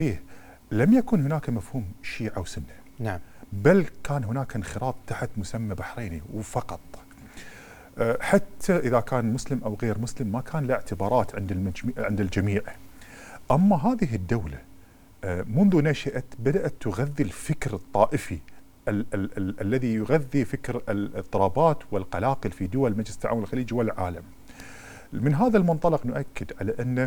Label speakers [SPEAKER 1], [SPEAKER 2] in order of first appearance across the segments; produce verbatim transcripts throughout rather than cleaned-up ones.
[SPEAKER 1] إيه، لم يكن هناك مفهوم شيعة وسنة.
[SPEAKER 2] نعم.
[SPEAKER 1] بل كان هناك انخراط تحت مسمى بحريني وفقط. حتى إذا كان مسلم أو غير مسلم ما كان له اعتبارات عند عند الجميع. أما هذه الدولة منذ نشأت بدأت تغذي الفكر الطائفي ال ال ال الذي يغذي فكر الاضطرابات والقلاقل في دول مجلس التعاون الخليجي والعالم. من هذا المنطلق نؤكد على أن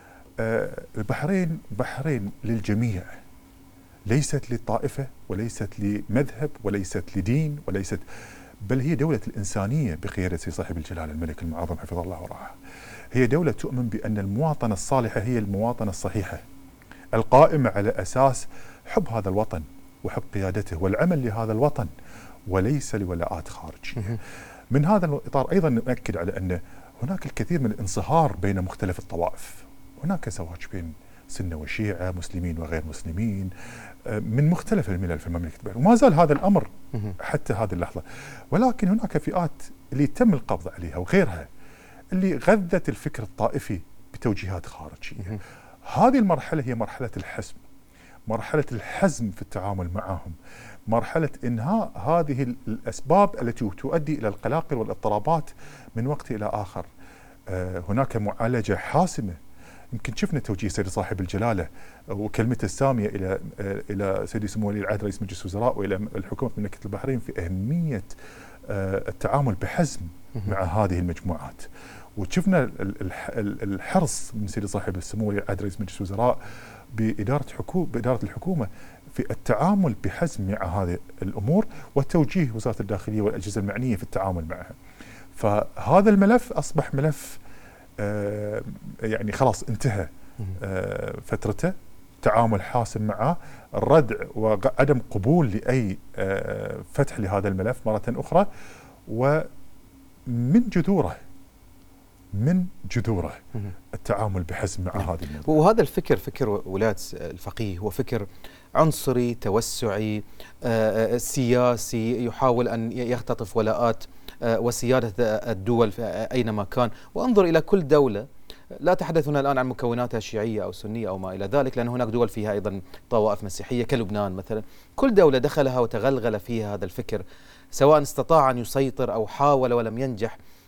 [SPEAKER 1] البحرين بحرين للجميع، ليست للطائفة وليست لمذهب وليست لدين وليست، بل هي دولة الإنسانية بقيادة صاحب الجلالة الملك المعظم حفظه الله ورعاه. هي دولة تؤمن بأن المواطنة الصالحة هي المواطنة الصحيحة القائمة على أساس حب هذا الوطن وحب قيادته والعمل لهذا الوطن وليس لولاءات خارجية. من هذا الإطار أيضا نؤكد على أن هناك الكثير من الانصهار بين مختلف الطوائف. هناك زواج بين سنة وشيعة، مسلمين وغير مسلمين، من مختلف الملل في المملكة البحرين، وما زال هذا الأمر حتى هذه اللحظة. ولكن هناك فئات اللي تم القبض عليها وغيرها اللي غذت الفكر الطائفي بتوجيهات خارجية. هذه المرحلة هي مرحلة الحزم، مرحلة الحزم في التعامل معهم، مرحلة إنهاء هذه الأسباب التي تؤدي إلى القلاقل والاضطرابات من وقت إلى آخر. هناك معالجة حاسمة. يمكن شفنا توجيه سيدي صاحب الجلالة وكلمته السامية إلى إلى سيدي سمو ولي العهد رئيس مجلس الوزراء وإلى الحكومة مملكة البحرين في أهمية التعامل بحزم مع هذه المجموعات. وشفنا الحرص من سيدي صاحب السمو ولي العهد رئيس مجلس الوزراء بإدارة حكومة بإدارة الحكومة في التعامل بحزم مع هذه الأمور وتوجيه وزارة الداخلية والأجهزة المعنية في التعامل معها. فهذا الملف أصبح ملف آه يعني خلاص انتهى آه فترته، تعامل حاسم معه، الردع وعدم قبول لأي آه فتح لهذا الملف مرة أخرى، ومن جذوره من جذوره التعامل بحزم مع هذه الموضوع.
[SPEAKER 2] وهذا الفكر فكر ولاية الفقيه هو فكر عنصري توسعي آه سياسي يحاول أن يختطف ولاءات وسيادة الدول أينما كان. وانظر إلى كل دولة، لا تحدثنا الآن عن مكوناتها شيعية أو سنية أو ما إلى ذلك، لأن هناك دول فيها أيضا طوائف مسيحية كلبنان مثلا. كل دولة دخلها وتغلغل فيها هذا الفكر، سواء استطاع أن يسيطر أو حاول ولم ينجح،